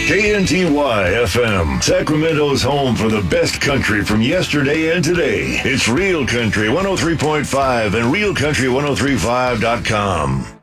KNTY FM, Sacramento's home for the best country from yesterday and today. It's Real Country 103.5 and realcountry1035.com.